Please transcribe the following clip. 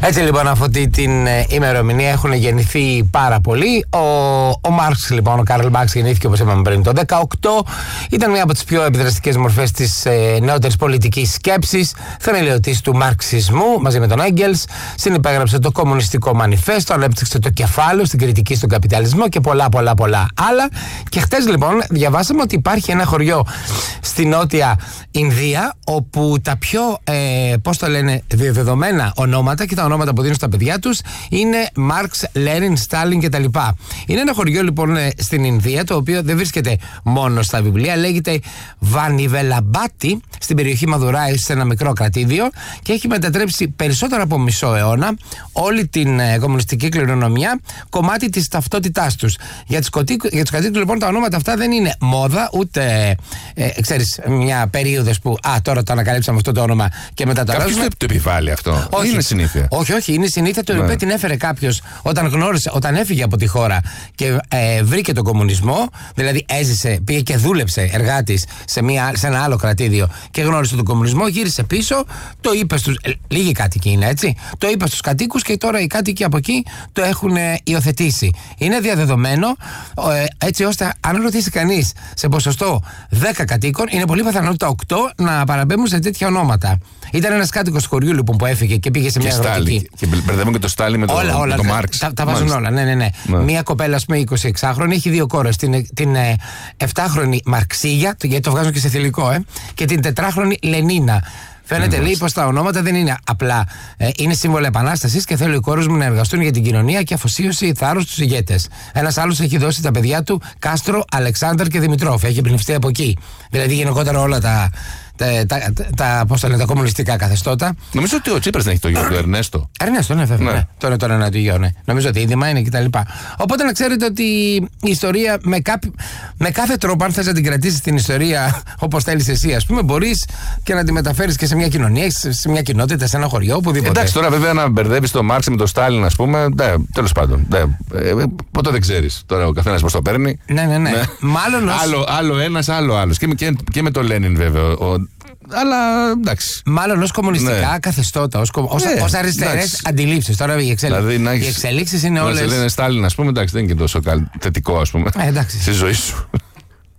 Έτσι λοιπόν, από αυτή την ημερομηνία έχουν γεννηθεί πάρα πολλοί. Ο Μάρξ, λοιπόν, ο Καρλ Μάρξ, γεννήθηκε όπως είπαμε πριν το 18. Ήταν μια από τις πιο επιδραστικές μορφές της νεότερης πολιτικής σκέψης, θεμελιωτής του μαρξισμού μαζί με τον Έγγελς. Συνυπέγραψε το Κομμουνιστικό Μανιφέστο, ανέπτυξε το κεφάλαιο στην κριτική στον καπιταλισμό και πολλά άλλα. Και χτες λοιπόν διαβάσαμε ότι υπάρχει ένα χωριό στη Νότια Ινδία όπου τα πιο διαδεδομένα ονόματα και τα ονόματα που δίνουν στα παιδιά τους είναι Μάρξ, Λένιν, Στάλιν κτλ. Είναι ένα χωριό λοιπόν στην Ινδία, το οποίο δεν βρίσκεται μόνο στα βιβλία, λέγεται Βανιβελαμπάτι, στην περιοχή Μαδουράη, σε ένα μικρό κρατήδιο, και έχει μετατρέψει περισσότερο από μισό αιώνα όλη την κομμουνιστική κληρονομιά κομμάτι της ταυτότητάς τους. Για τους κατοίκους λοιπόν τα ονόματα αυτά δεν είναι μόδα, ούτε ξέρεις, μια περίοδος που τώρα το ανακαλύψαμε αυτό το όνομα και μετά το αλλάζουμε. Κάποιος το επιβάλλει αυτό? Όχι. Είναι συνήθεια? Όχι, είναι συνήθεια, το οποίο την έφερε κάποιος όταν έφυγε από τη χώρα και βρήκε τον κομμουνισμό, δηλαδή έζησε, πήγε και δούλεψε εργάτης σε ένα άλλο κρατήδιο και γνώρισε τον κομμουνισμό, γύρισε πίσω, το είπε στους. Λίγοι κάτοικοι είναι, έτσι. Το είπε στους κατοίκους και τώρα οι κάτοικοι από εκεί το έχουν υιοθετήσει. Είναι διαδεδομένο, έτσι ώστε αν ρωτήσει κανείς σε ποσοστό 10 κατοίκων, είναι πολύ πιθανότητα 8 να παραπέμπουν σε τέτοια ονόματα. Ήταν ένας κάτοικος χωριού λοιπόν που έφυγε και πήγε σε μια αγροτική. Και μπερδεύουν και το Στάλιν με τον Μάρξ. Τα βάζουν όλα, ναι. Μία κοπέλα, ας πούμε, 26χρονη, έχει δύο κόρες. Την 7χρονη Μαρξίγια, γιατί το βγάζουν και σε θηλυκό, και την 4χρονη Λενίνα. Φαίνεται, λέει, πως τα ονόματα δεν είναι απλά. Είναι σύμβολα επανάστασης και θέλω οι κόρες μου να εργαστούν για την κοινωνία και αφοσίωση, θάρρος στους ηγέτες. Ένας άλλος έχει δώσει τα παιδιά του Κάστρο, Αλεξάνδρ και Δημητρόφ. Έχει εμπνευστεί από εκεί. Δηλαδή γενικότερα όλα τα κομμουνιστικά καθεστώτα. Νομίζω ότι ο Τσίπρας δεν έχει το γιο του Ερνέστο. Ερνέστο, ναι, βέβαια. Ναι. Τώρα είναι το γιο, ναι. Νομίζω ότι ίδιμα είναι κτλ. Οπότε να ξέρετε ότι η ιστορία με κάθε τρόπο, αν θες να την κρατήσεις την ιστορία όπως θέλεις εσύ, ας πούμε, μπορείς και να τη μεταφέρεις και σε μια κοινωνία, σε μια κοινότητα, σε ένα χωριό, οπουδήποτε. Εντάξει, τώρα βέβαια να μπερδεύεις τον Μάρξ με τον Στάλιν, ας πούμε. Τέλος πάντων. Ποτέ δεν ξέρεις τώρα ο καθένας πώς το παίρνει. Ναι. Μάλλον άλλο ένας, άλλο άλλος. Και με τον Λένιν, βέβαια. Αλλά εντάξει. Μάλλον ως κομμουνιστικά καθεστώτα, ως αριστερές αντιλήψεις. Τώρα οι εξελίξεις είναι όλες. Να σε λένε Στάλιν, ας πούμε, εντάξει, δεν είναι και τόσο θετικό, ας πούμε, στη ζωή σου.